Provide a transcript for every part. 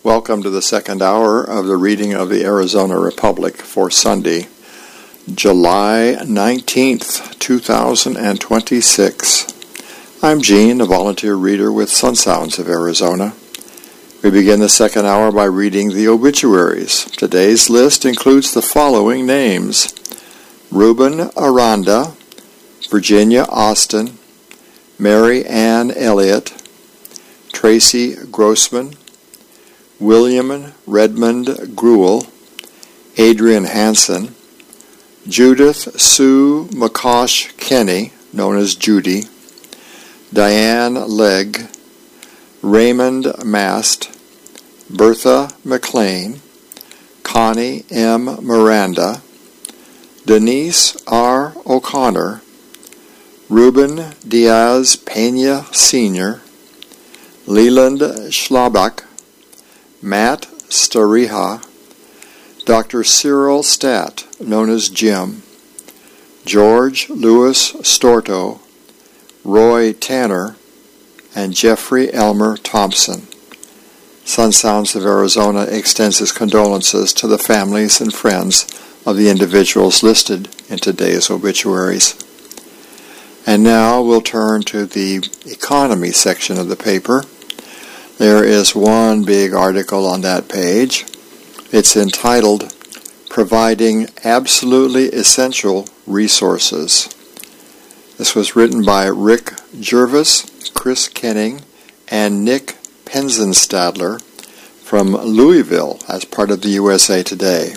Welcome to the second hour of the reading of the Arizona Republic for Sunday, July 19th, 2026. I'm Gene, a volunteer reader with Sun Sounds of Arizona. We begin the second hour by reading the obituaries. Today's list includes the following names: Ruben Aranda, Virginia Austin, Mary Ann Elliott, Tracy Grossman, William Redmond Gruel, Adrian Hansen, Judith Sue McCosh Kenny, known as Judy, Diane Legg, Raymond Mast, Bertha McLean, Connie M. Miranda, Denise R. O'Connor, Ruben Diaz Pena Sr., Leland Schlabach, Matt Stariha, Dr. Cyril Statt, known as Jim, George Louis Storto, Roy Tanner, and Jeffrey Elmer Thompson. Sun Sounds of Arizona extends its condolences to the families and friends of the individuals listed in today's obituaries. And now we'll turn to the economy section of the paper. There is one big article on that page. It's entitled, Providing Absolutely Essential Resources. This was written by Rick Jervis, Chris Kenning, and Nick Penzenstadler from Louisville as part of the USA Today.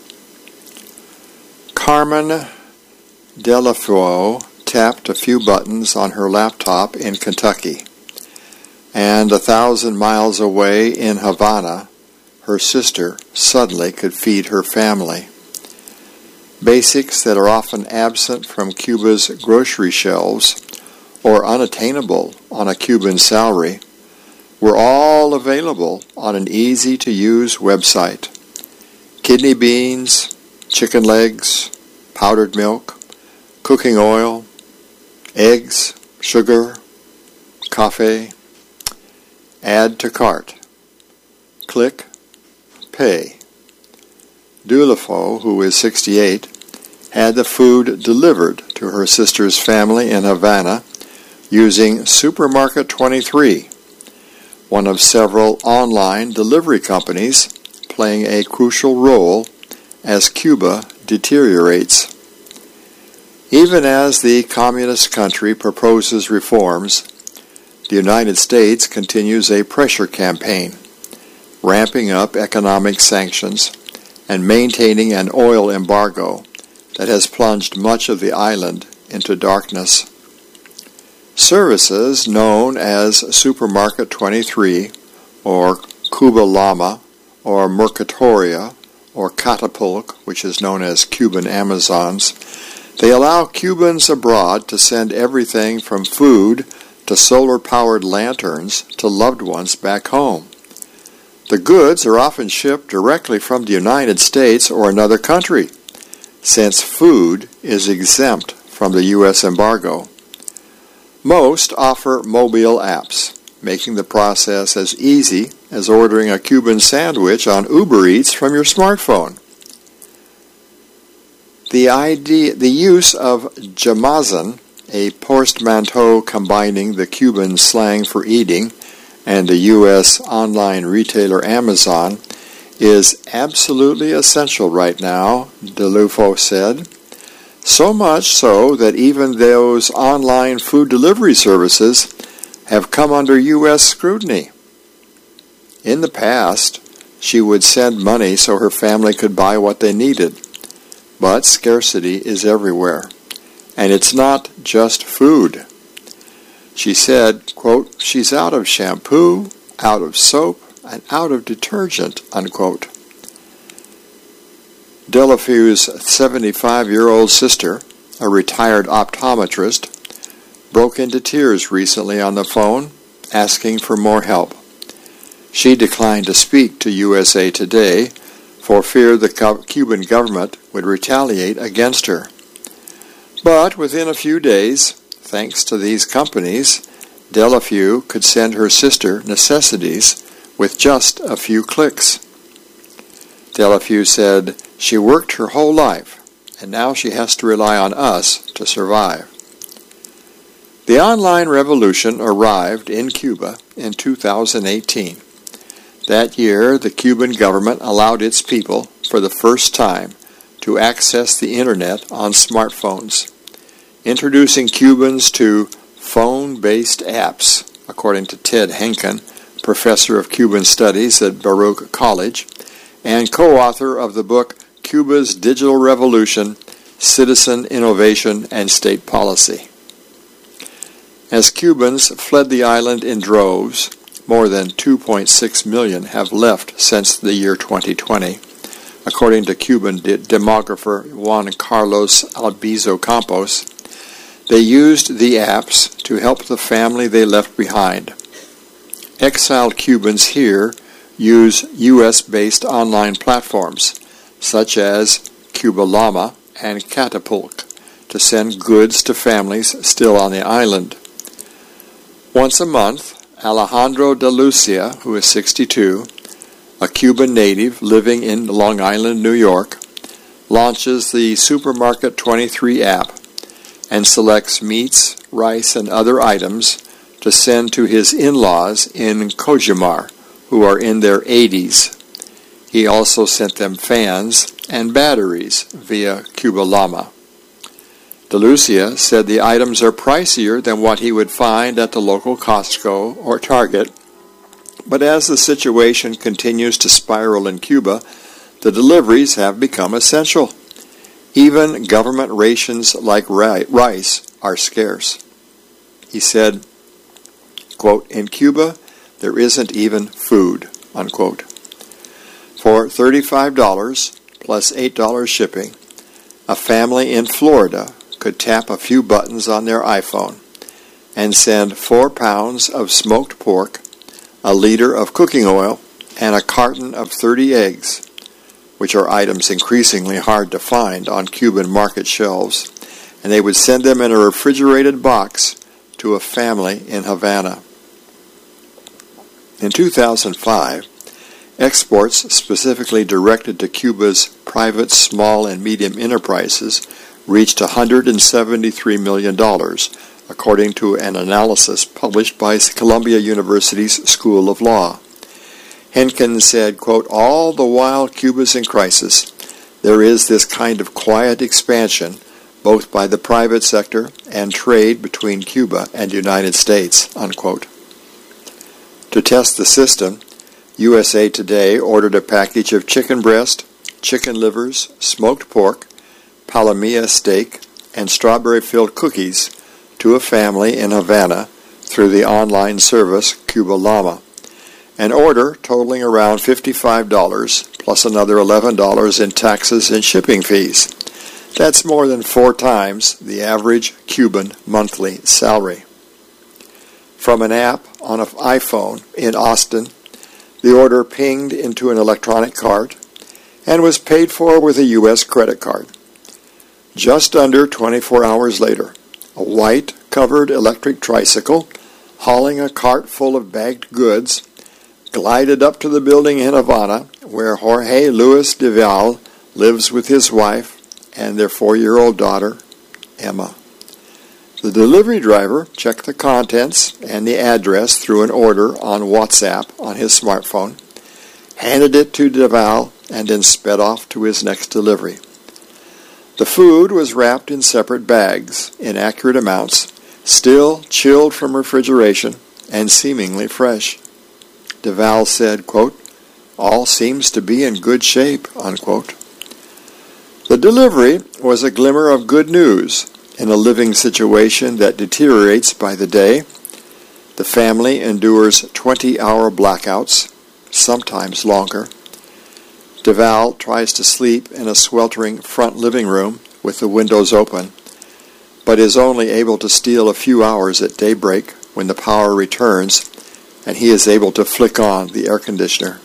Carmen Delafoe tapped a few buttons on her laptop in Kentucky, and 1,000 miles away in Havana, her sister suddenly could feed her family. Basics that are often absent from Cuba's grocery shelves or unattainable on a Cuban salary were all available on an easy-to-use website. Kidney beans, chicken legs, powdered milk, cooking oil, eggs, sugar, coffee. Add to cart. Click. Pay. Delafoe, who is 68, had the food delivered to her sister's family in Havana using Supermarket 23, one of several online delivery companies playing a crucial role as Cuba deteriorates. Even as the communist country proposes reforms, the United States continues a pressure campaign, ramping up economic sanctions and maintaining an oil embargo that has plunged much of the island into darkness. Services known as Supermarket 23, or Cuba Llama, or Mercatoria, or Catapulc, which is known as Cuban Amazons, they allow Cubans abroad to send everything from food to solar-powered lanterns to loved ones back home. The goods are often shipped directly from the United States or another country, since food is exempt from the U.S. embargo. Most offer mobile apps, making the process as easy as ordering a Cuban sandwich on Uber Eats from your smartphone. The use of jamazan, a portmanteau combining the Cuban slang for eating and the U.S. online retailer Amazon, is absolutely essential right now, Delafoe said. So much so that even those online food delivery services have come under U.S. scrutiny. In the past, she would send money so her family could buy what they needed, but scarcity is everywhere. And it's not just food. She said, quote, she's out of shampoo, out of soap, and out of detergent, unquote. Delafoe's 75-year-old sister, a retired optometrist, broke into tears recently on the phone, asking for more help. She declined to speak to USA Today for fear the Cuban government would retaliate against her. But within a few days, thanks to these companies, Delafoe could send her sister necessities with just a few clicks. Delafeu said, "She worked her whole life, and now she has to rely on us to survive." The online revolution arrived in Cuba in 2018. That year, the Cuban government allowed its people, for the first time, to access the Internet on smartphones, introducing Cubans to phone-based apps, according to Ted Henkin, professor of Cuban Studies at Baruch College, and co-author of the book Cuba's Digital Revolution, Citizen Innovation and State Policy. As Cubans fled the island in droves, more than 2.6 million have left since the year 2020, according to Cuban demographer Juan Carlos Albizu Campos. They used the apps to help the family they left behind. Exiled Cubans here use U.S.-based online platforms, such as Cubalama and Catapult, to send goods to families still on the island. Once a month, Alejandro de Lucia, who is 62, a Cuban native living in Long Island, New York, launches the Supermarket 23 app and selects meats, rice, and other items to send to his in-laws in Cojimar, who are in their 80s. He also sent them fans and batteries via Cubalama. De Lucia said the items are pricier than what he would find at the local Costco or Target, but as the situation continues to spiral in Cuba, the deliveries have become essential. Even government rations like rice are scarce. He said, quote, "In Cuba, there isn't even food," unquote. For $35 plus $8 shipping, a family in Florida could tap a few buttons on their iPhone and send 4 pounds of smoked pork, a liter of cooking oil, and a carton of 30 eggs, which are items increasingly hard to find on Cuban market shelves, and they would send them in a refrigerated box to a family in Havana. In 2005, exports specifically directed to Cuba's private small and medium enterprises reached $173 million, according to an analysis published by Columbia University's School of Law. Henkin said, quote, "All the while Cuba's in crisis, there is this kind of quiet expansion, both by the private sector and trade between Cuba and the United States," unquote. To test the system, USA Today ordered a package of chicken breast, chicken livers, smoked pork, palomilla steak, and strawberry-filled cookies to a family in Havana through the online service Cubalama, an order totaling around $55 plus another $11 in taxes and shipping fees. That's more than 4 times the average Cuban monthly salary. From an app on an iPhone in Austin, the order pinged into an electronic cart and was paid for with a U.S. credit card. Just under 24 hours later, a white-covered electric tricycle hauling a cart full of bagged goods glided up to the building in Havana where Jorge Luis de Val lives with his wife and their 4-year-old daughter, Emma. The delivery driver checked the contents and the address through an order on WhatsApp on his smartphone, handed it to de Val, and then sped off to his next delivery. The food was wrapped in separate bags, in accurate amounts, still chilled from refrigeration and seemingly fresh. De Val said, quote, "All seems to be in good shape," unquote. The delivery was a glimmer of good news in a living situation that deteriorates by the day. The family endures 20-hour blackouts, sometimes longer. De Val tries to sleep in a sweltering front living room with the windows open, but is only able to steal a few hours at daybreak when the power returns and he is able to flick on the air conditioner.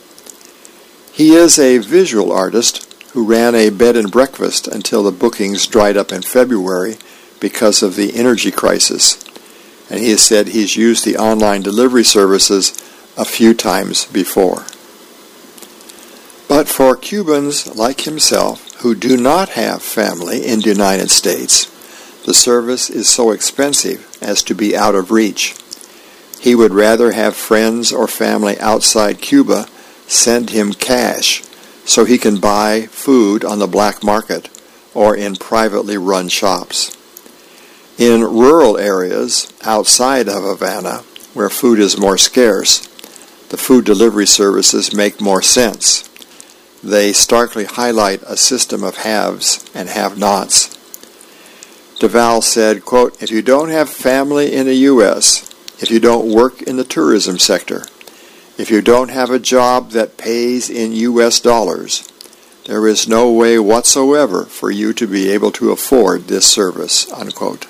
He is a visual artist who ran a bed and breakfast until the bookings dried up in February because of the energy crisis, and he has said he's used the online delivery services a few times before. But for Cubans like himself who do not have family in the United States, the service is so expensive as to be out of reach. He would rather have friends or family outside Cuba send him cash so he can buy food on the black market or in privately run shops. In rural areas outside of Havana, where food is more scarce, the food delivery services make more sense. They starkly highlight a system of haves and have-nots. Deval said, quote, "If you don't have family in the U.S., if you don't work in the tourism sector, if you don't have a job that pays in U.S. dollars, there is no way whatsoever for you to be able to afford this service," unquote.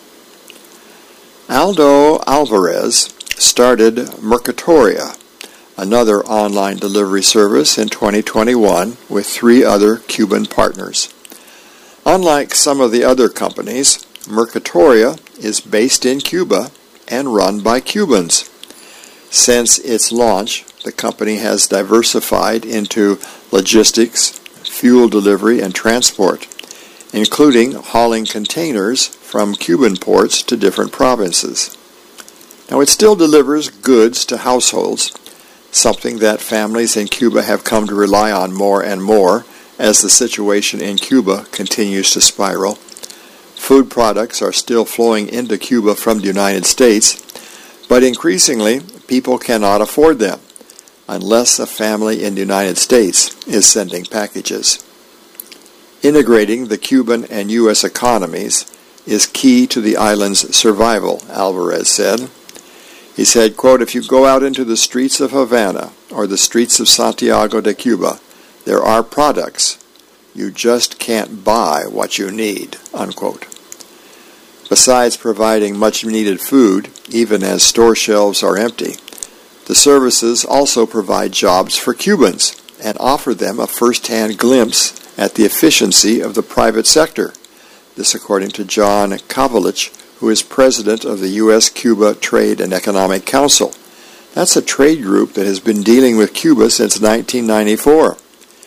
Aldo Alvarez started Mercatoria, another online delivery service, in 2021 with 3 other Cuban partners. Unlike some of the other companies, Mercatoria is based in Cuba and run by Cubans. Since its launch, the company has diversified into logistics, fuel delivery, and transport, including hauling containers from Cuban ports to different provinces. Now, it still delivers goods to households, something that families in Cuba have come to rely on more and more as the situation in Cuba continues to spiral. Food products are still flowing into Cuba from the United States, but increasingly people cannot afford them unless a family in the United States is sending packages. Integrating the Cuban and U.S. economies is key to the island's survival, Alvarez said. He said, quote, "If you go out into the streets of Havana or the streets of Santiago de Cuba, there are products. You just can't buy what you need," unquote. Besides providing much-needed food, even as store shelves are empty, the services also provide jobs for Cubans and offer them a first-hand glimpse at the efficiency of the private sector. This according to John Kovalich, who is president of the U.S.-Cuba Trade and Economic Council. That's a trade group that has been dealing with Cuba since 1994.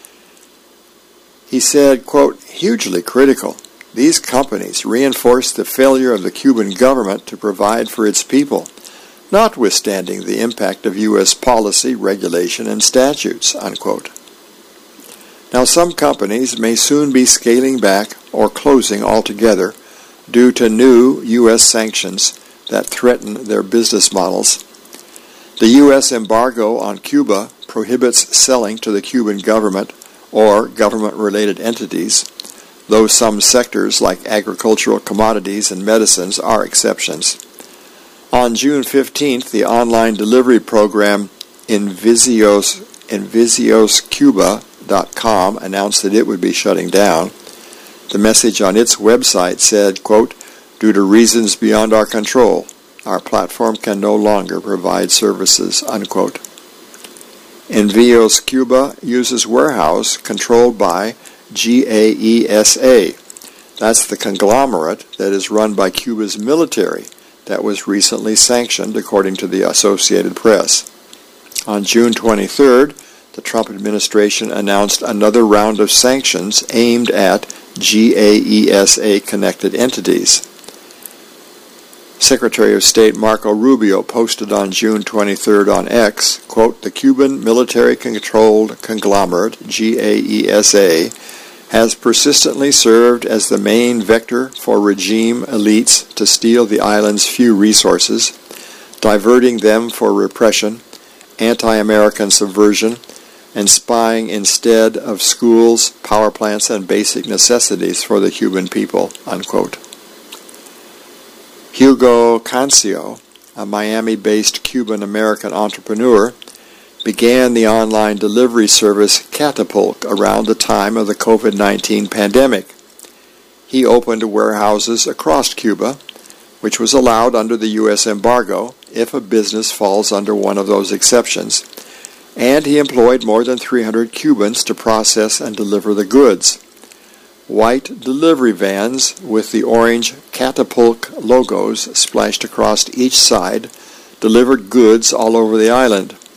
He said, quote, "Hugely critical. These companies reinforce the failure of the Cuban government to provide for its people, notwithstanding the impact of U.S. policy, regulation, and statutes," unquote. Now, some companies may soon be scaling back or closing altogether due to new U.S. sanctions that threaten their business models. The U.S. embargo on Cuba prohibits selling to the Cuban government or government-related entities, though some sectors like agricultural commodities and medicines are exceptions. On June 15th, the online delivery program InvisiosCuba.com announced that it would be shutting down. The message on its website said, quote, "Due to reasons beyond our control, our platform can no longer provide services," unquote. Envios Cuba uses warehouse controlled by GAESA. That's the conglomerate that is run by Cuba's military that was recently sanctioned, according to the Associated Press. On June 23rd, the Trump administration announced another round of sanctions aimed at GAESA-connected entities. Secretary of State Marco Rubio posted on June 23rd on X, quote, "The Cuban military-controlled conglomerate, GAESA, has persistently served as the main vector for regime elites to steal the island's few resources, diverting them for repression, anti-American subversion, and spying instead of schools, power plants, and basic necessities for the Cuban people," unquote. Hugo Cancio, a Miami-based Cuban-American entrepreneur, began the online delivery service Catapult around the time of the COVID-19 pandemic. He opened warehouses across Cuba, which was allowed under the U.S. embargo if a business falls under one of those exceptions, and he employed more than 300 Cubans to process and deliver the goods. White delivery vans with the orange Catapult logos splashed across each side delivered goods all over the island,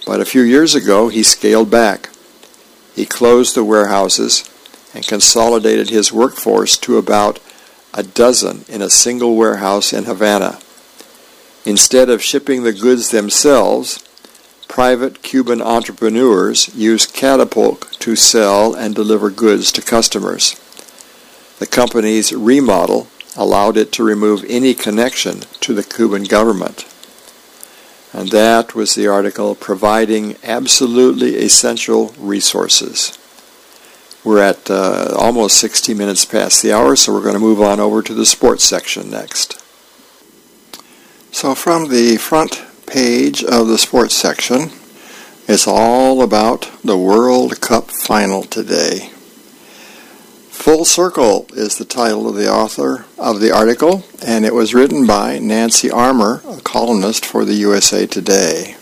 But a few years ago, he scaled back. He closed the warehouses and consolidated his workforce to about a dozen in a single warehouse in Havana. Instead of shipping the goods themselves, private Cuban entrepreneurs used Catapult to sell and deliver goods to customers. The company's remodel allowed it to remove any connection to the Cuban government. And that was the article, Providing Absolutely Essential Resources. We're at almost 60 minutes past the hour, so we're going to move on over to the sports section next. So from the front page of the sports section, it's all about the World Cup final today. Full Circle is the title of the author of the article, and it was written by Nancy Armour, a columnist for the USA Today.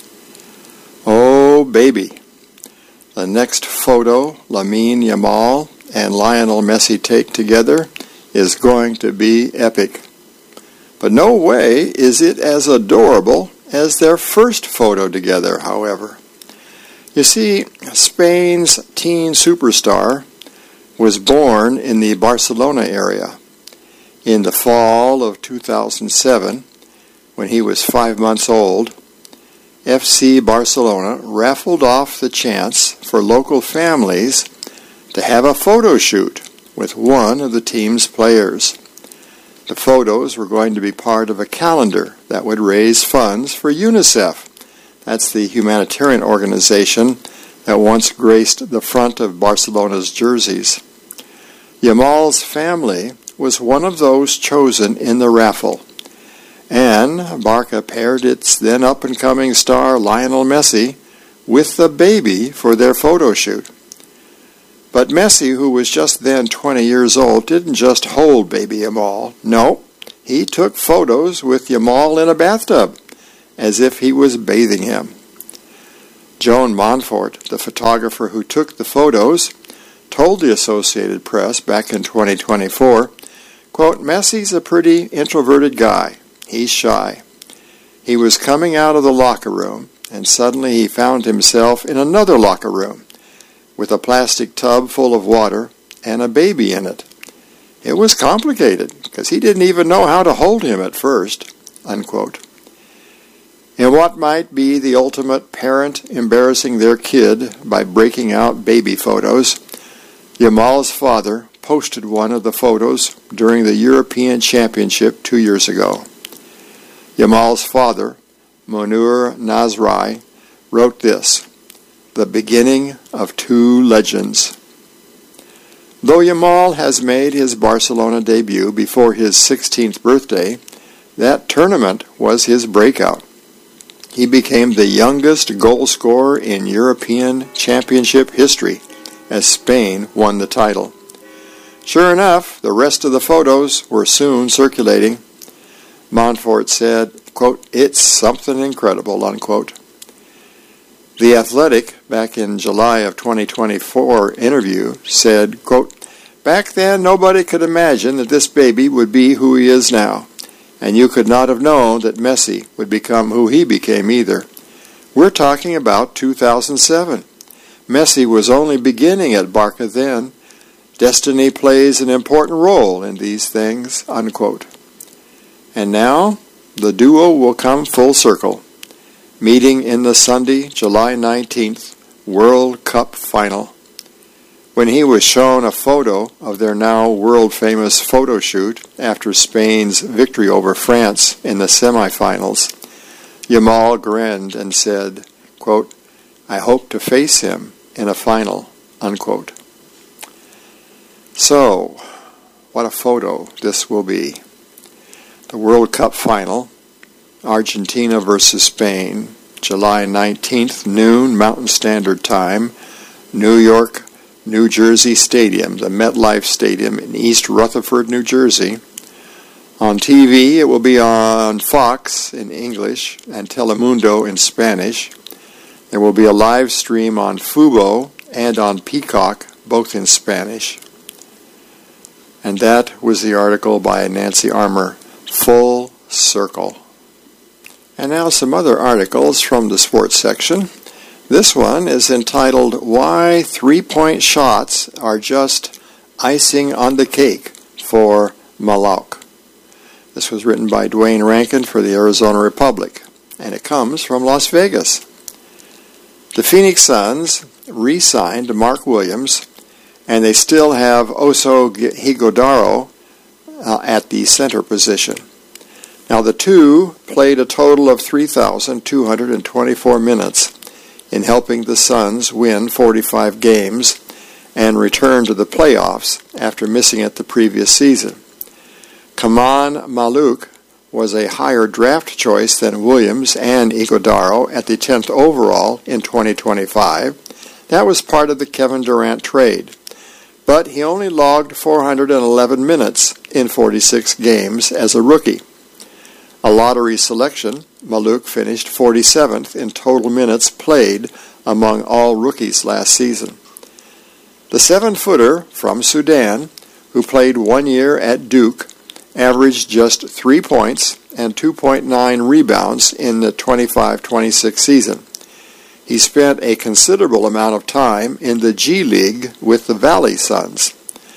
Oh, baby. The next photo Lamine Yamal and Lionel Messi take together is going to be epic. But no way is it as adorable as their first photo together, however. You see, Spain's teen superstar was born in the Barcelona area. In the fall of 2007, when he was 5 months old, FC Barcelona raffled off the chance for local families to have a photo shoot with one of the team's players. The photos were going to be part of a calendar that would raise funds for UNICEF. That's the humanitarian organization that once graced the front of Barcelona's jerseys. Yamal's family was one of those chosen in the raffle, and Barca paired its then up-and-coming star Lionel Messi with the baby for their photo shoot. But Messi, who was just then 20 years old, didn't just hold baby Yamal. No, he took photos with Yamal in a bathtub, as if he was bathing him. Joan Montfort, the photographer who took the photos, told the Associated Press back in 2024, quote, Messi's a pretty introverted guy. He's shy. He was coming out of the locker room, and suddenly he found himself in another locker room with a plastic tub full of water and a baby in it. It was complicated, because he didn't even know how to hold him at first, unquote. In what might be the ultimate parent embarrassing their kid by breaking out baby photos, Yamal's father posted one of the photos during the European Championship 2 years ago. Yamal's father, Monur Nasrai, wrote this, the beginning of two legends. Though Yamal has made his Barcelona debut before his 16th birthday, that tournament was his breakout. He became the youngest goal scorer in European Championship history as Spain won the title. Sure enough, the rest of the photos were soon circulating. Montfort said, quote, it's something incredible, unquote. The Athletic, back in July of 2024 interview, said, quote, back then nobody could imagine that this baby would be who he is now. And you could not have known that Messi would become who he became either. We're talking about 2007. Messi was only beginning at Barca then. Destiny plays an important role in these things, unquote. And now, the duo will come full circle, meeting in the Sunday, July 19th, World Cup final. When he was shown a photo of their now world-famous photo shoot after Spain's victory over France in the semifinals, Yamal grinned and said, quote, I hope to face him in a final, unquote. So, what a photo this will be. The World Cup final, Argentina versus Spain, July 19th, noon, Mountain Standard Time, New York, New Jersey Stadium, the MetLife Stadium in East Rutherford, New Jersey. On TV, it will be on Fox in English and Telemundo in Spanish. There will be a live stream on Fubo and on Peacock, both in Spanish. And that was the article by Nancy Armour, Full Circle. And now some other articles from the sports section. This one is entitled, Why 3-Point Shots Are Just Icing on the Cake for Maluk. This was written by Dwayne Rankin for the Arizona Republic, and it comes from Las Vegas. The Phoenix Suns re-signed Mark Williams, and they still have Oso Ighodaro at the center position. Now the two played a total of 3,224 minutes in helping the Suns win 45 games and return to the playoffs after missing it the previous season. Kaman Maluk was a higher draft choice than Williams and Ighodaro at the 10th overall in 2025. That was part of the Kevin Durant trade. But he only logged 411 minutes in 46 games as a rookie. A lottery selection, Maluk finished 47th in total minutes played among all rookies last season. The 7-footer from Sudan, who played 1 year at Duke, averaged just 3 points and 2.9 rebounds in the 25-26 season. He spent a considerable amount of time in the G League with the Valley Suns.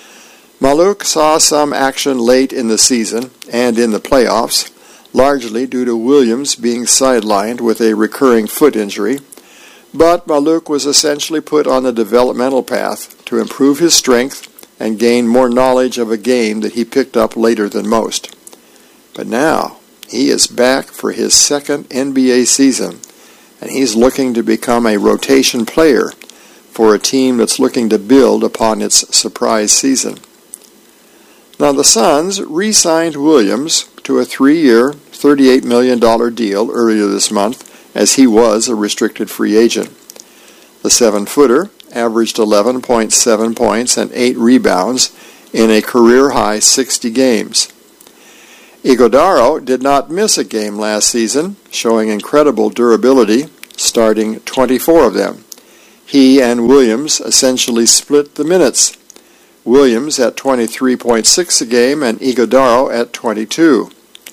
Maluk saw some action late in the season and in the playoffs, largely due to Williams being sidelined with a recurring foot injury, but Maluk was essentially put on the developmental path to improve his strength and gain more knowledge of a game that he picked up later than most. But now, he is back for his second NBA season, and he's looking to become a rotation player for a team that's looking to build upon its surprise season. Now, the Suns re-signed Williams to a 3-year, $38 million deal earlier this month, as he was a restricted free agent. The 7-footer averaged 11.7 points and 8 rebounds in a career-high 60 games. Ighodaro did not miss a game last season, showing incredible durability, starting 24 of them. He and Williams essentially split the minutes. Williams at 23.6 a game and Ighodaro at 22.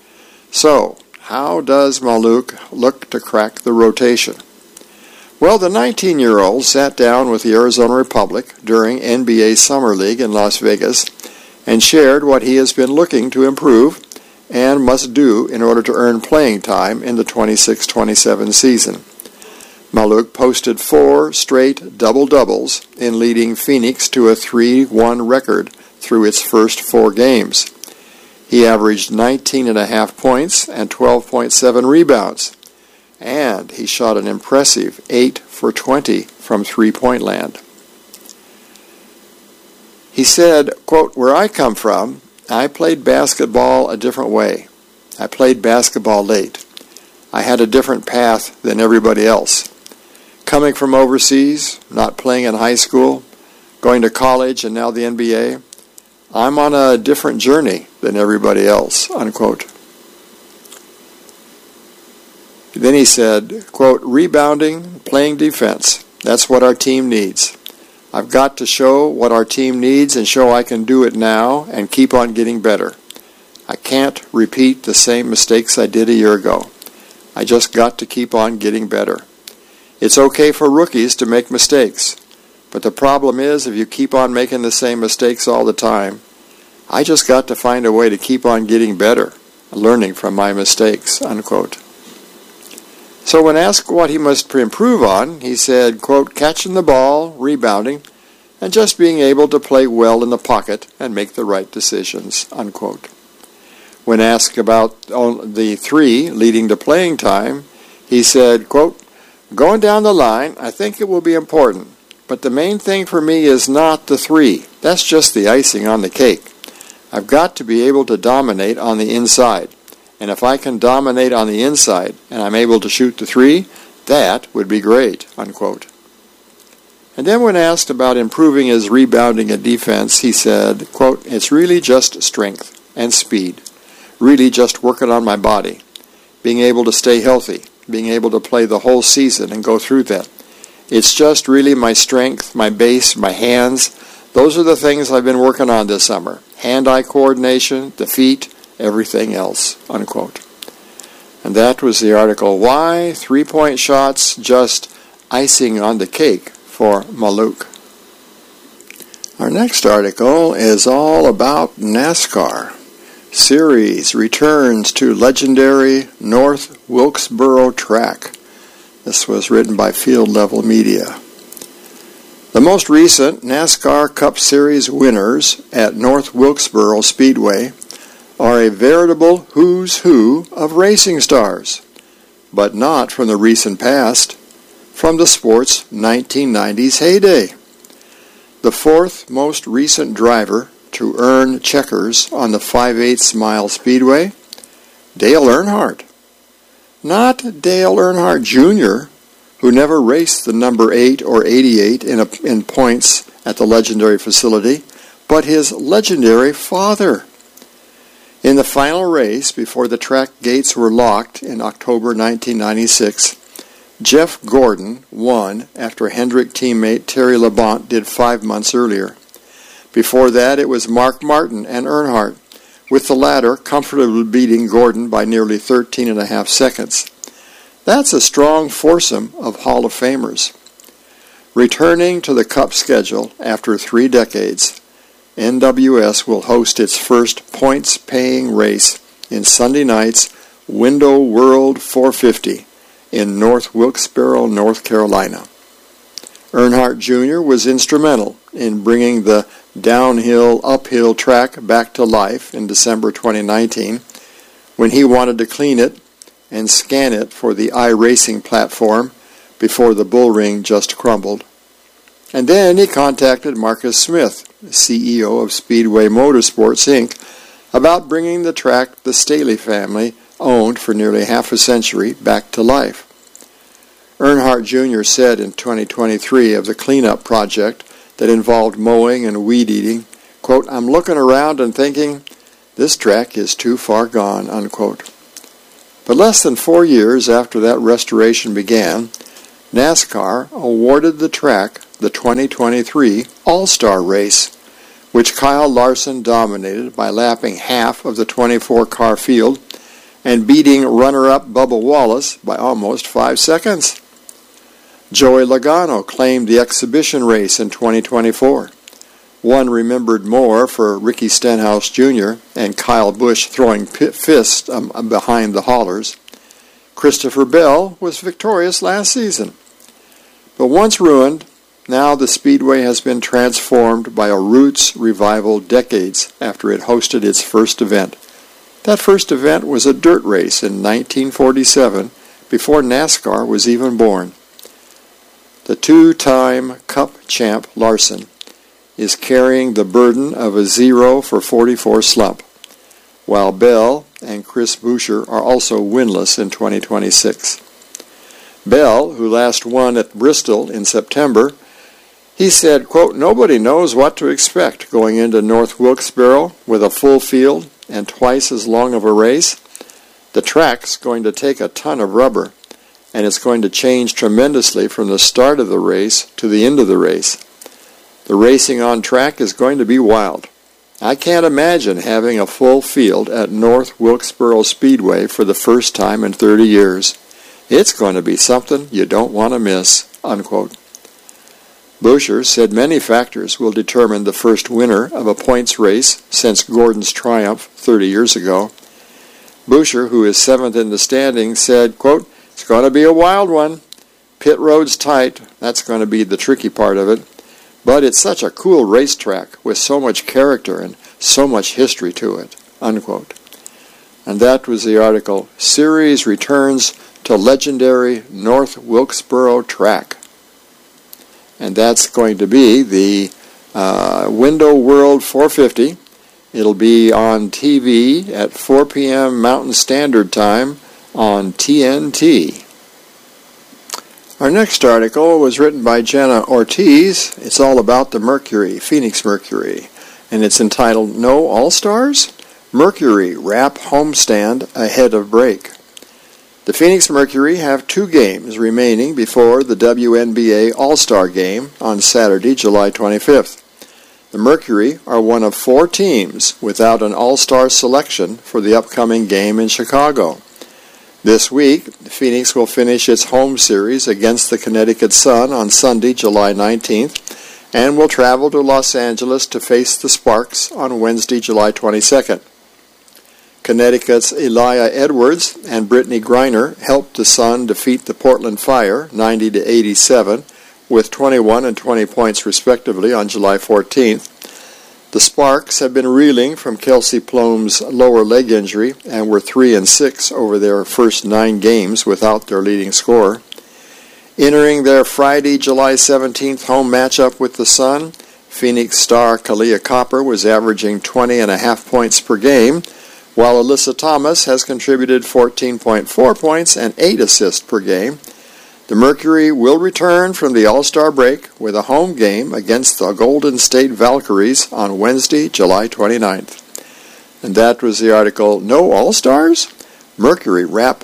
So, how does Maluk look to crack the rotation? Well, the 19-year-old sat down with the Arizona Republic during NBA Summer League in Las Vegas and shared what he has been looking to improve and must do in order to earn playing time in the 26-27 season. Maluk posted 4 straight double-doubles in leading Phoenix to a 3-1 record through its first 4 games. He averaged 19.5 points and 12.7 rebounds, and he shot an impressive 8 for 20 from three-point land. He said, quote, "Where I come from, I played basketball a different way. I played basketball late. I had a different path than everybody else. Coming from overseas, not playing in high school, going to college and now the NBA, I'm on a different journey than everybody else," unquote. Then he said, quote, "Rebounding, playing defense, that's what our team needs. I've got to show what our team needs and show I can do it now and keep on getting better. I can't repeat the same mistakes I did a year ago. I just got to keep on getting better. It's okay for rookies to make mistakes, but the problem is if you keep on making the same mistakes all the time, I just got to find a way to keep on getting better, learning from my mistakes," unquote. So when asked what he must improve on, he said, quote, "Catching the ball, rebounding, and just being able to play well in the pocket and make the right decisions," unquote. When asked about the 3 leading to playing time, he said, quote, "Going down the line, I think it will be important, but the main thing for me is not the 3. That's just the icing on the cake. I've got to be able to dominate on the inside. And if I can dominate on the inside and I'm able to shoot the 3, that would be great," unquote. And then when asked about improving his rebounding and defense, he said, quote, "It's really just strength and speed. Really just working on my body. Being able to stay healthy. Being able to play the whole season and go through that. It's just really my strength, my base, my hands. Those are the things I've been working on this summer. Hand-eye coordination, the feet, everything else," unquote. And that was the article, Why 3-Point Shots Just Icing on the Cake for Maluk. Our next article is all about NASCAR. Series returns to legendary North Wilkesboro track. This was written by Field Level Media. The most recent NASCAR Cup Series winners at North Wilkesboro Speedway are a veritable who's who of racing stars, but not from the recent past, from the sport's 1990s heyday. The fourth most recent driver to earn checkers on the 5/8 mile speedway, Dale Earnhardt. Not Dale Earnhardt Jr., who never raced the number 8 or 88 in points at the legendary facility, but his legendary father. In the final race before the track gates were locked in October 1996, Jeff Gordon won after Hendrick teammate Terry Labonte did 5 months earlier. Before that, it was Mark Martin and Earnhardt, with the latter comfortably beating Gordon by nearly 13.5 seconds. That's a strong foursome of Hall of Famers. Returning to the Cup schedule after 3 decades, NWS will host its first points-paying race in Sunday night's Window World 450 in North Wilkesboro, North Carolina. Earnhardt Jr. was instrumental in bringing the downhill-uphill track back to life in December 2019 when he wanted to clean it and scan it for the iRacing platform before the bullring just crumbled. And then he contacted Marcus Smith, CEO of Speedway Motorsports, Inc., about bringing the track the Staley family owned for nearly half a century back to life. Earnhardt Jr. said in 2023 of the cleanup project that involved mowing and weed eating, quote, "I'm looking around and thinking, this track is too far gone," unquote. But less than 4 years after that restoration began, NASCAR awarded the track the 2023 All-Star Race, which Kyle Larson dominated by lapping half of the 24-car field and beating runner-up Bubba Wallace by almost 5 seconds. Joey Logano claimed the exhibition race in 2024. One remembered more for Ricky Stenhouse Jr. and Kyle Busch throwing fists behind the haulers. Christopher Bell was victorious last season. But once ruined, now the Speedway has been transformed by a roots revival decades after it hosted its first event. That first event was a dirt race in 1947, before NASCAR was even born. The 2-time Cup champ Larson is carrying the burden of a 0 for 44 slump, while Bell and Chris Buescher are also winless in 2026. Bell, who last won at Bristol in September, he said, quote, "Nobody knows what to expect going into North Wilkesboro with a full field and twice as long of a race. The track's going to take a ton of rubber, and it's going to change tremendously from the start of the race to the end of the race. The racing on track is going to be wild. I can't imagine having a full field at North Wilkesboro Speedway for the first time in 30 years. It's going to be something you don't want to miss," unquote. Buescher said many factors will determine the first winner of a points race since Gordon's triumph 30 years ago. Buescher, who is 7th in the standings, said, quote, "It's going to be a wild one. Pit road's tight. That's going to be the tricky part of it. But it's such a cool racetrack with so much character and so much history to it," unquote. And that was the article, Series Returns to Legendary North Wilkesboro Track. And that's going to be the Window World 450. It'll be on TV at 4 p.m. Mountain Standard Time on TNT. Our next article was written by Jenna Ortiz. It's all about the Mercury, Phoenix Mercury, and it's entitled No All-Stars? Mercury wrap homestand ahead of break. The Phoenix Mercury have 2 games remaining before the WNBA All-Star Game on Saturday, July 25th. The Mercury are one of 4 teams without an All-Star selection for the upcoming game in Chicago. This week, Phoenix will finish its home series against the Connecticut Sun on Sunday, July 19th, and will travel to Los Angeles to face the Sparks on Wednesday, July 22nd. Connecticut's Elia Edwards and Brittany Griner helped the Sun defeat the Portland Fire 90-87 with 21 and 20 points respectively on July 14th. The Sparks have been reeling from Kelsey Plum's lower leg injury and were 3-6 over their first 9 games without their leading scorer. Entering their Friday, July 17th home matchup with the Sun, Phoenix star Kahleah Copper was averaging 20.5 points per game, while Alyssa Thomas has contributed 14.4 points and 8 assists per game. The Mercury will return from the All-Star break with a home game against the Golden State Valkyries on Wednesday, July 29th. And that was the article, No All-Stars? Mercury wrap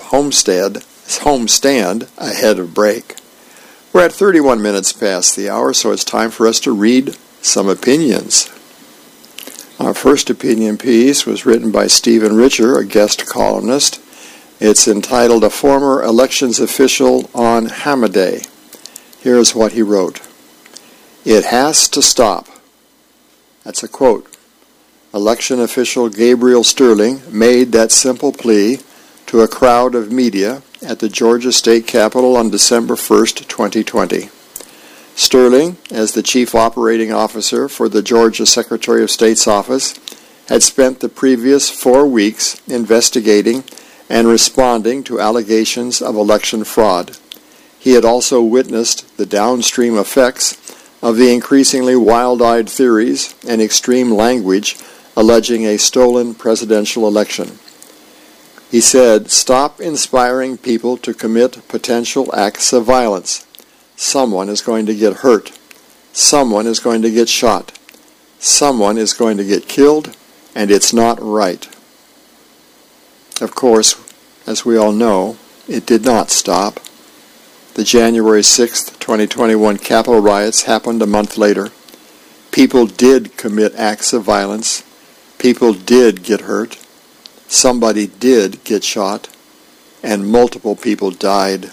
homestand ahead of break. We're at 31 minutes past the hour, so it's time for us to read some opinions. Our first opinion piece was written by Stephen Richer, a guest columnist. It's entitled A Former Elections Official on Hamaday. Here's what he wrote. It has to stop. That's a quote. Election official Gabriel Sterling made that simple plea to a crowd of media at the Georgia State Capitol on December 1st, 2020. Sterling, as the chief operating officer for the Georgia Secretary of State's office, had spent the previous 4 weeks investigating and responding to allegations of election fraud. He had also witnessed the downstream effects of the increasingly wild-eyed theories and extreme language alleging a stolen presidential election. He said, "Stop inspiring people to commit potential acts of violence. Someone is going to get hurt. Someone is going to get shot. Someone is going to get killed, and it's not right." Of course, as we all know, it did not stop. The January 6th, 2021 Capitol riots happened a month later. People did commit acts of violence. People did get hurt. Somebody did get shot, and multiple people died.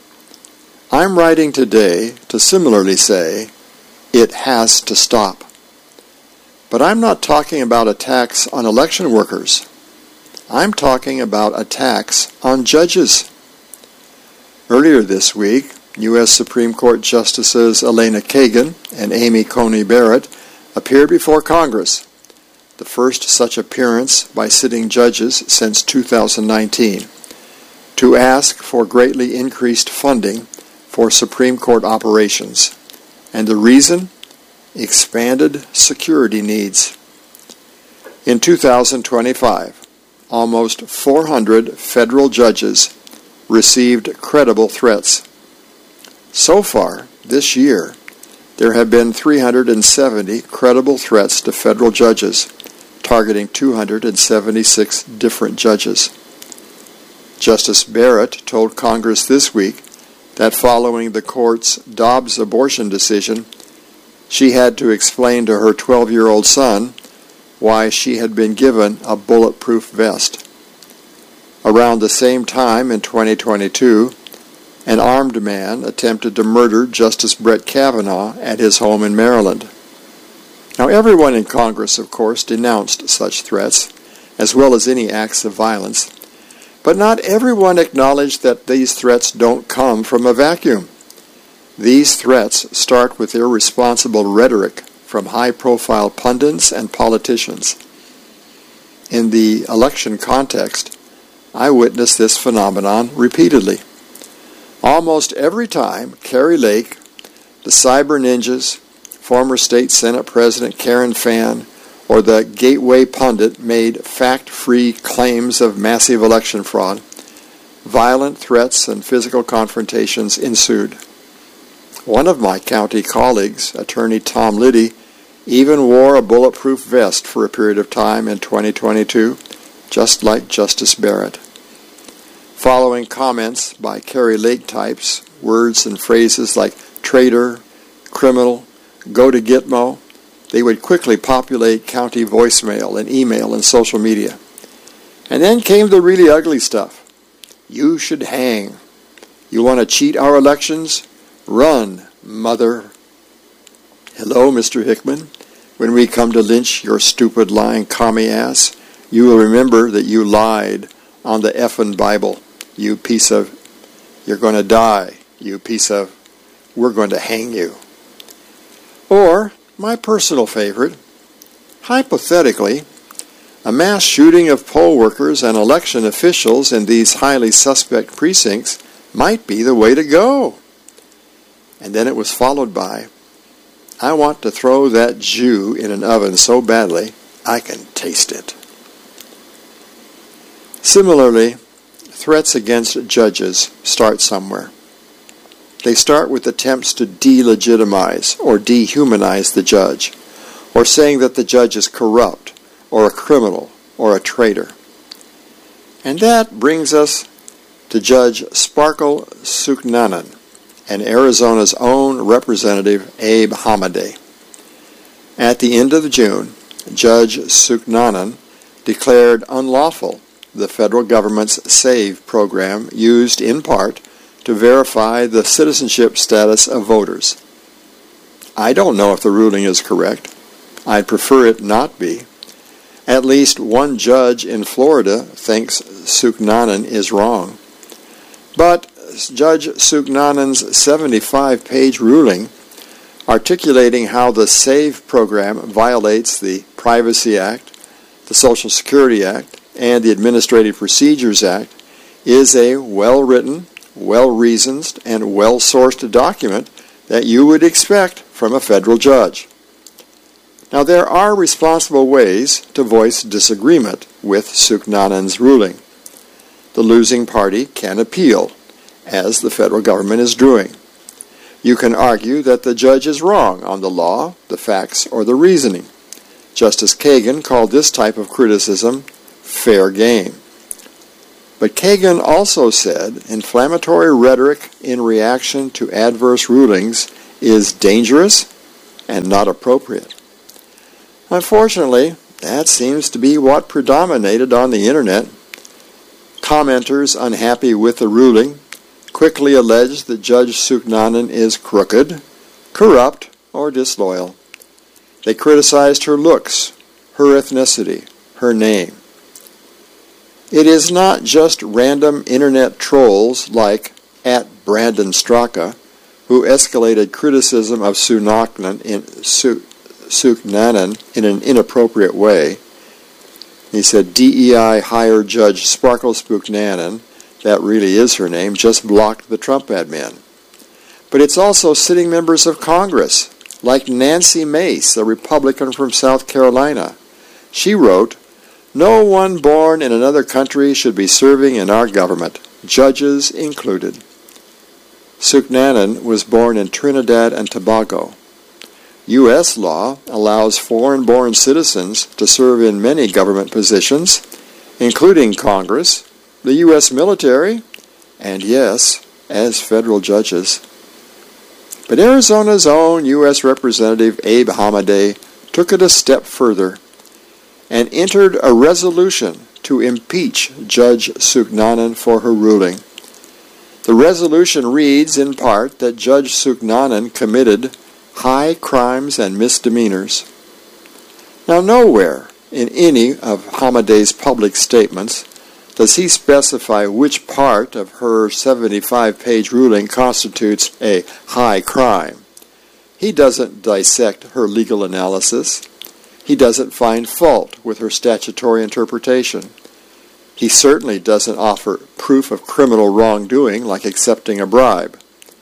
I'm writing today to similarly say, it has to stop. But I'm not talking about attacks on election workers. I'm talking about attacks on judges. Earlier this week, U.S. Supreme Court Justices Elena Kagan and Amy Coney Barrett appeared before Congress, the first such appearance by sitting judges since 2019, to ask for greatly increased funding for Supreme Court operations. And the reason? Expanded security needs. In 2025, almost 400 federal judges received credible threats. So far, this year, there have been 370 credible threats to federal judges, targeting 276 different judges. Justice Barrett told Congress this week that following the court's Dobbs abortion decision, she had to explain to her 12-year-old son why she had been given a bulletproof vest. Around the same time in 2022, an armed man attempted to murder Justice Brett Kavanaugh at his home in Maryland. Now, everyone in Congress, of course, denounced such threats, as well as any acts of violence. But not everyone acknowledged that these threats don't come from a vacuum. These threats start with irresponsible rhetoric from high-profile pundits and politicians. In the election context, I witnessed this phenomenon repeatedly. Almost every time Kari Lake, the cyber ninjas, former state Senate President Karen Fann, or the Gateway pundit made fact-free claims of massive election fraud, violent threats and physical confrontations ensued. One of my county colleagues, attorney Tom Liddy, even wore a bulletproof vest for a period of time in 2022, just like Justice Barrett. Following comments by Kari Lake types, words and phrases like traitor, criminal, go to Gitmo, they would quickly populate county voicemail and email and social media. And then came the really ugly stuff. You should hang. You want to cheat our elections? Run, mother. Hello, Mr. Hickman. When we come to lynch your stupid, lying commie ass, you will remember that you lied on the effing Bible. You piece of, you're going to die. You piece of, we're going to hang you. Or, my personal favorite, hypothetically, a mass shooting of poll workers and election officials in these highly suspect precincts might be the way to go. And then it was followed by, I want to throw that Jew in an oven so badly I can taste it. Similarly, threats against judges start somewhere. They start with attempts to delegitimize or dehumanize the judge, or saying that the judge is corrupt, or a criminal, or a traitor. And that brings us to Judge Sparkle Suknanen and Arizona's own Representative Abe Hamadeh. At the end of June, Judge Suknanen declared unlawful the federal government's SAVE program used in part to verify the citizenship status of voters. I don't know if the ruling is correct. I'd prefer it not be. At least one judge in Florida thinks Suknanen is wrong. But Judge Suknanen's 75-page ruling articulating how the SAVE program violates the Privacy Act, the Social Security Act, and the Administrative Procedures Act is a well-written, well-reasoned, and well-sourced document that you would expect from a federal judge. Now, there are responsible ways to voice disagreement with Suknanen's ruling. The losing party can appeal, as the federal government is doing. You can argue that the judge is wrong on the law, the facts, or the reasoning. Justice Kagan called this type of criticism fair game. But Kagan also said inflammatory rhetoric in reaction to adverse rulings is dangerous and not appropriate. Unfortunately, that seems to be what predominated on the internet. Commenters unhappy with the ruling quickly alleged that Judge Suknanen is crooked, corrupt, or disloyal. They criticized her looks, her ethnicity, her name. It is not just random internet trolls like @BrandonStraka who escalated criticism of Suknanen in an inappropriate way. He said DEI hired Judge Sparkle Suknanen, that really is her name, just blocked the Trump admin. But it's also sitting members of Congress, like Nancy Mace, a Republican from South Carolina. She wrote, "No one born in another country should be serving in our government, judges included." Suknanen was born in Trinidad and Tobago. U.S. law allows foreign-born citizens to serve in many government positions, including Congress, the U.S. military, and yes, as federal judges. But Arizona's own U.S. Representative Abe Hamadeh took it a step further and entered a resolution to impeach Judge Suknanen for her ruling. The resolution reads in part that Judge Suknanen committed high crimes and misdemeanors. Now, nowhere in any of Hamadeh's public statements does he specify which part of her 75-page ruling constitutes a high crime. He doesn't dissect her legal analysis. He doesn't find fault with her statutory interpretation. He certainly doesn't offer proof of criminal wrongdoing like accepting a bribe.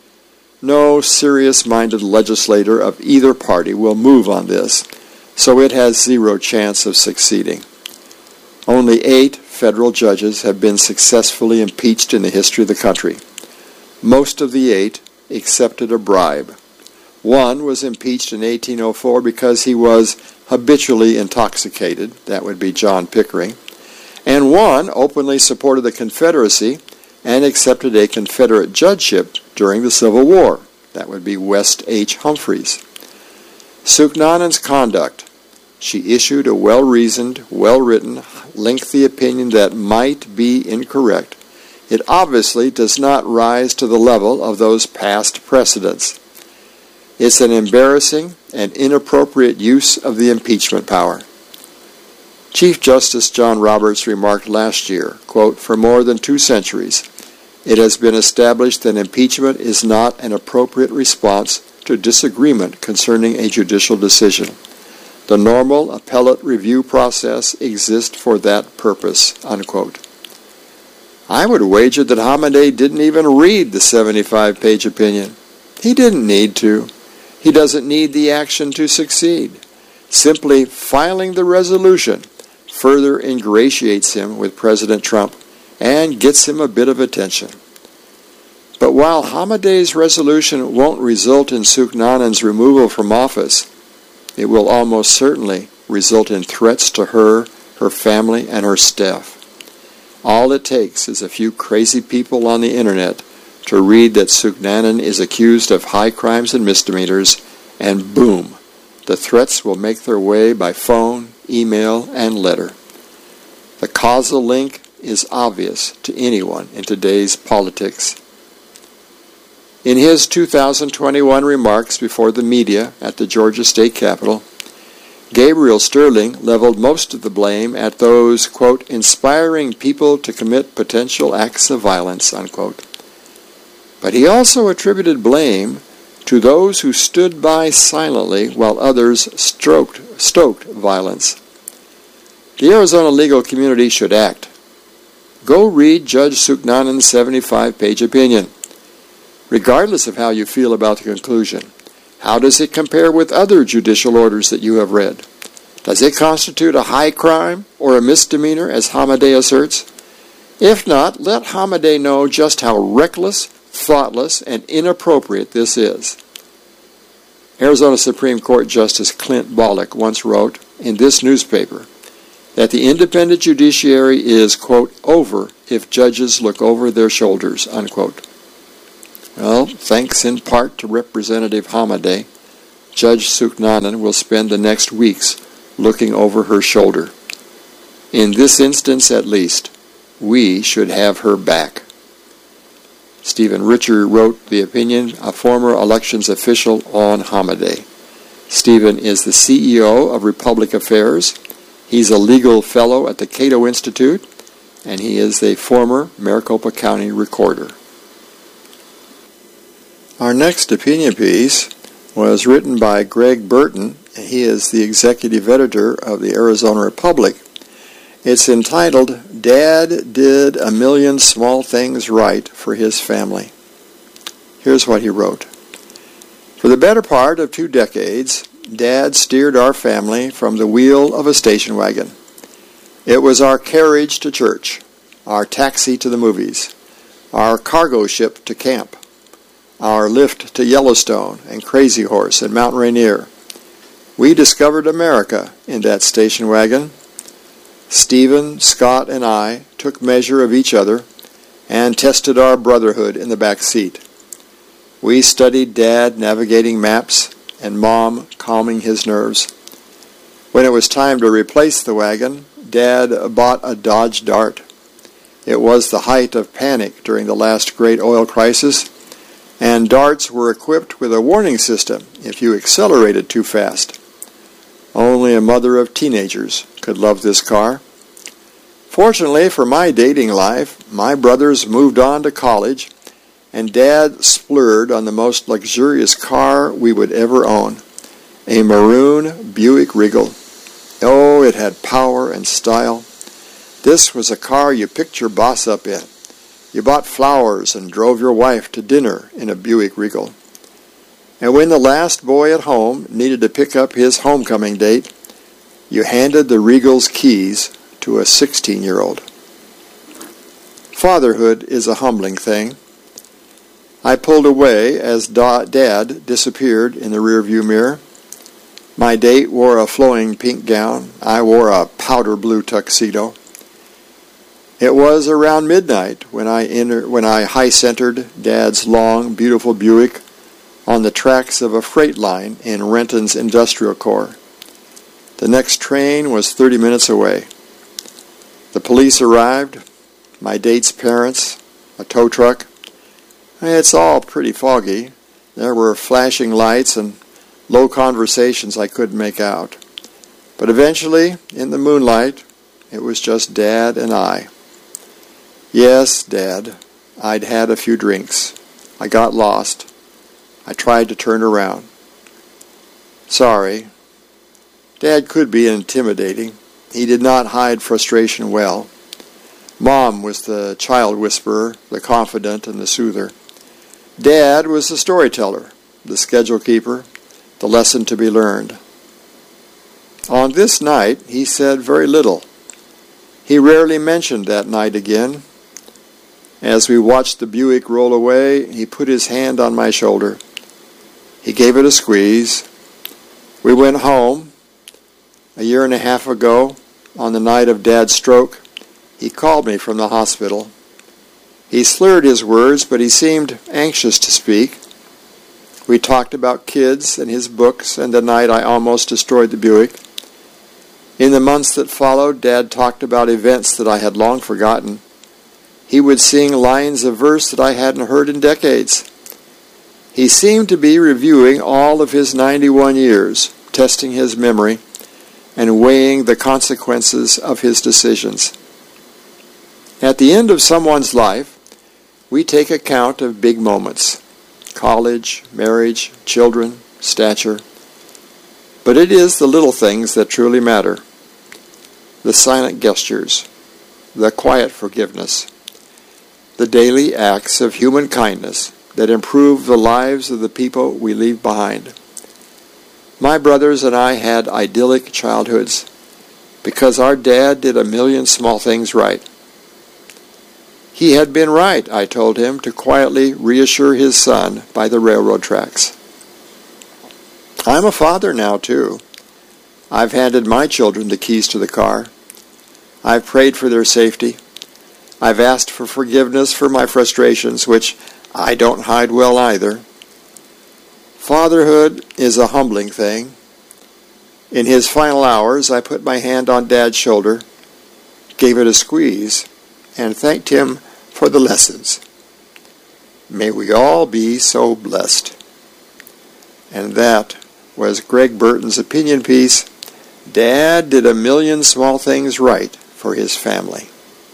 No serious-minded legislator of either party will move on this, so it has zero chance of succeeding. Only 8 federal judges have been successfully impeached in the history of the country. Most of the 8 accepted a bribe. One was impeached in 1804 because he was habitually intoxicated. That would be John Pickering. And one openly supported the Confederacy and accepted a Confederate judgeship during the Civil War. That would be West H. Humphreys. Suknanen's conduct. She issued a well-reasoned, well-written, lengthy opinion that might be incorrect, It obviously does not rise to the level of those past precedents. It's an embarrassing and inappropriate use of the impeachment power. Chief Justice John Roberts remarked last year, quote, "For more than 2 centuries, it has been established that impeachment is not an appropriate response to disagreement concerning a judicial decision. The normal appellate review process exists for that purpose," unquote. I would wager that Hamadeh didn't even read the 75-page opinion. He didn't need to. He doesn't need the action to succeed. Simply filing the resolution further ingratiates him with President Trump and gets him a bit of attention. But while Hamadeh's resolution won't result in Sukhnanand's removal from office, it will almost certainly result in threats to her, her family, and her staff. All it takes is a few crazy people on the internet to read that Sukhnanand is accused of high crimes and misdemeanors, and boom, the threats will make their way by phone, email, and letter. The causal link is obvious to anyone in today's politics. In his 2021 remarks before the media at the Georgia State Capitol, Gabriel Sterling leveled most of the blame at those, quote, "inspiring people to commit potential acts of violence," unquote. But he also attributed blame to those who stood by silently while others stoked violence. The Arizona legal community should act. Go read Judge Sukhnanand's 75-page opinion. Regardless of how you feel about the conclusion, how does it compare with other judicial orders that you have read? Does it constitute a high crime or a misdemeanor, as Hamadeh asserts? If not, let Hamadeh know just how reckless, thoughtless, and inappropriate this is. Arizona Supreme Court Justice Clint Bolick once wrote in this newspaper that the independent judiciary is, quote, over if judges look over their shoulders, unquote. Well, thanks in part to Representative Hamadeh, Judge Sukhnanand will spend the next weeks looking over her shoulder. In this instance, at least, we should have her back. Stephen Richer wrote the opinion, a former elections official, on Hamadeh. Stephen is the CEO of Republic Affairs. He's a legal fellow at the Cato Institute, and he is a former Maricopa County recorder. Our next opinion piece was written by Greg Burton. He is the executive editor of the Arizona Republic. It's entitled, "Dad Did a Million Small Things Right for His Family." Here's what he wrote. For the better part of 2 decades, Dad steered our family from the wheel of a station wagon. It was our carriage to church, our taxi to the movies, our cargo ship to camp, our lift to Yellowstone and Crazy Horse and Mount Rainier. We discovered America in that station wagon. Stephen, Scott, and I took measure of each other and tested our brotherhood in the back seat. We studied Dad navigating maps and Mom calming his nerves. When it was time to replace the wagon, Dad bought a Dodge Dart. It was the height of panic during the last great oil crisis, and Darts were equipped with a warning system if you accelerated too fast. Only a mother of teenagers could love this car. Fortunately for my dating life, my brothers moved on to college, and Dad splurged on the most luxurious car we would ever own, a maroon Buick Regal. Oh, it had power and style. This was a car you picked your boss up in. You bought flowers and drove your wife to dinner in a Buick Regal. And when the last boy at home needed to pick up his homecoming date, you handed the Regal's keys to a 16-year-old. Fatherhood is a humbling thing. I pulled away as Dad disappeared in the rearview mirror. My date wore a flowing pink gown. I wore a powder blue tuxedo. It was around midnight when I high-centered Dad's long, beautiful Buick on the tracks of a freight line in Renton's industrial core. The next train was 30 minutes away. The police arrived, my date's parents, a tow truck. It's all pretty foggy. There were flashing lights and low conversations I couldn't make out. But eventually, in the moonlight, it was just Dad and I. Yes, Dad, I'd had a few drinks. I got lost. I tried to turn around. Sorry. Dad could be intimidating. He did not hide frustration well. Mom was the child whisperer, the confidant, and the soother. Dad was the storyteller, the schedule keeper, the lesson to be learned. On this night, he said very little. He rarely mentioned that night again. As we watched the Buick roll away, he put his hand on my shoulder. He gave it a squeeze. We went home. A year and a half ago, on the night of Dad's stroke, he called me from the hospital. He slurred his words, but he seemed anxious to speak. We talked about kids and his books and the night I almost destroyed the Buick. In the months that followed, Dad talked about events that I had long forgotten. He would sing lines of verse that I hadn't heard in decades. He seemed to be reviewing all of his 91 years, testing his memory, and weighing the consequences of his decisions. At the end of someone's life, we take account of big moments: college, marriage, children, stature. But it is the little things that truly matter. The silent gestures, the quiet forgiveness, the daily acts of human kindness that improve the lives of the people we leave behind. My brothers and I had idyllic childhoods because our dad did a million small things right. He had been right, I told him, to quietly reassure his son by the railroad tracks. I'm a father now, too. I've handed my children the keys to the car. I've prayed for their safety. I've asked for forgiveness for my frustrations, which I don't hide well either. Fatherhood is a humbling thing. In his final hours, I put my hand on Dad's shoulder, gave it a squeeze, and thanked him for the lessons. May we all be so blessed. And that was Greg Burton's opinion piece, Dad Did a Million Small Things Right for His Family.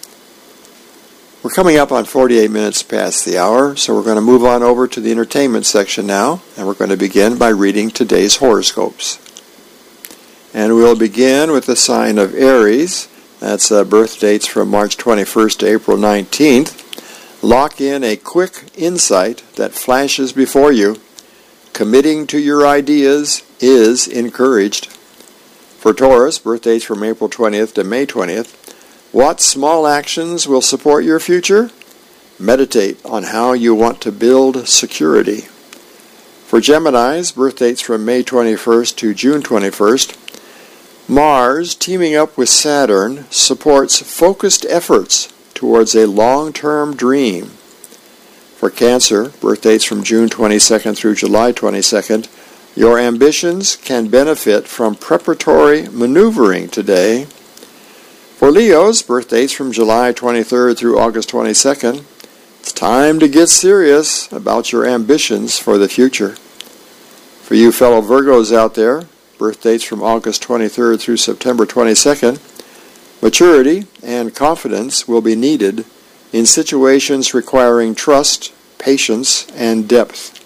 We're coming up on 48 minutes past the hour, so we're going to move on over to the entertainment section now, and we're going to begin by reading today's horoscopes. And we'll begin with the sign of Aries. That's birth dates from March 21st to April 19th. Lock in a quick insight that flashes before you. Committing to your ideas is encouraged. For Taurus, birth dates from April 20th to May 20th. What small actions will support your future? Meditate on how you want to build security. For Geminis, birth dates from May 21st to June 21st. Mars, teaming up with Saturn, supports focused efforts towards a long-term dream. For Cancer, birth dates from June 22nd through July 22nd, your ambitions can benefit from preparatory maneuvering today. For Leos, birth dates from July 23rd through August 22nd, it's time to get serious about your ambitions for the future. For you fellow Virgos out there, birth dates from August 23rd through September 22nd, maturity and confidence will be needed in situations requiring trust, patience, and depth.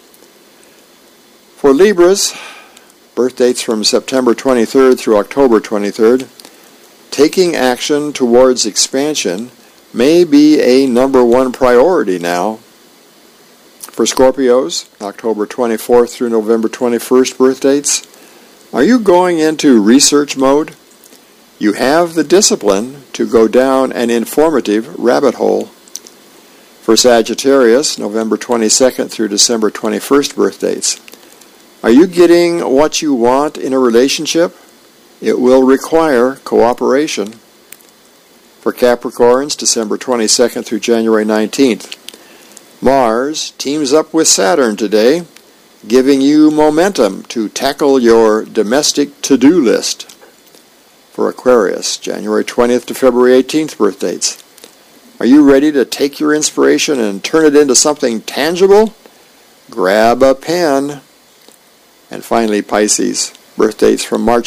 For Libras, birth dates from September 23rd through October 23rd, taking action towards expansion may be a number one priority now. For Scorpios, October 24th through November 21st birth dates, are you going into research mode? You have the discipline to go down an informative rabbit hole. For Sagittarius, November 22nd through December 21st birth dates, are you getting what you want in a relationship? It will require cooperation. For Capricorns, December 22nd through January 19th, Mars teams up with Saturn today, giving you momentum to tackle your domestic to-do list. For Aquarius, January 20th to February 18th birth dates, Are you ready to take your inspiration and turn it into something tangible? Grab a pen. And finally, Pisces, birth dates from from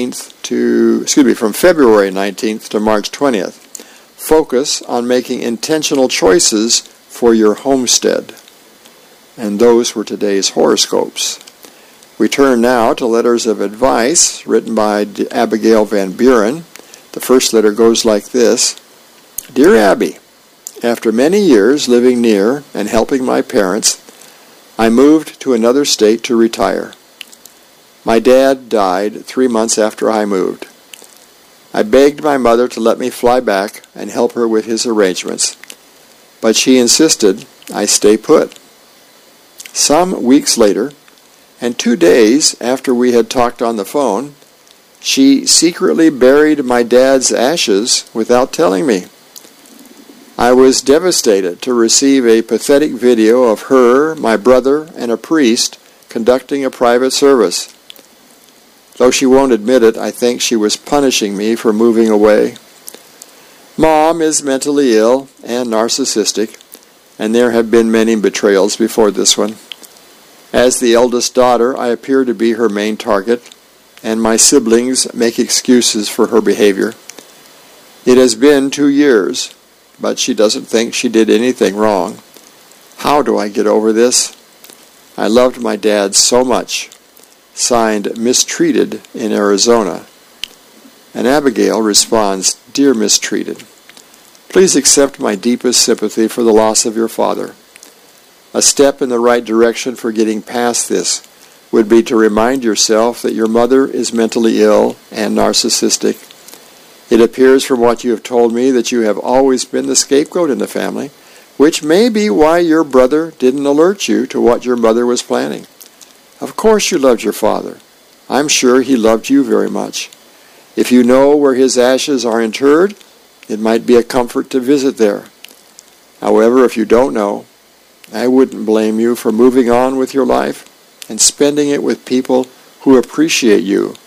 February 19th to March 20th. Focus on making intentional choices for your homestead. And those were today's horoscopes. We turn now to letters of advice written by Abigail Van Buren. The first letter goes like this. Dear Abby, after many years living near and helping my parents, I moved to another state to retire. My dad died 3 months after I moved. I begged my mother to let me fly back and help her with his arrangements, but she insisted I stay put. Some weeks later, and 2 days after we had talked on the phone, she secretly buried my dad's ashes without telling me. I was devastated to receive a pathetic video of her, my brother, and a priest conducting a private service. Though she won't admit it, I think she was punishing me for moving away. Mom is mentally ill and narcissistic, and there have been many betrayals before this one. As the eldest daughter, I appear to be her main target, and my siblings make excuses for her behavior. It has been 2 years, but she doesn't think she did anything wrong. How do I get over this? I loved my dad so much. Signed, Mistreated in Arizona. And Abigail responds, Dear Mistreated, please accept my deepest sympathy for the loss of your father. A step in the right direction for getting past this would be to remind yourself that your mother is mentally ill and narcissistic. It appears from what you have told me that you have always been the scapegoat in the family, which may be why your brother didn't alert you to what your mother was planning. Of course you loved your father. I'm sure he loved you very much. If you know where his ashes are interred, it might be a comfort to visit there. However, if you don't know, I wouldn't blame you for moving on with your life and spending it with people who appreciate you